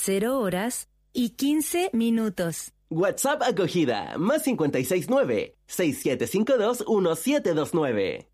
0 horas y 15 minutos. WhatsApp acogida, +569-6752-1729.